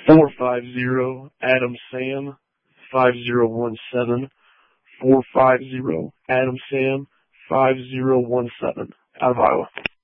450 Adam Sam 5017. 450 Adam Sam 5017 out of Iowa.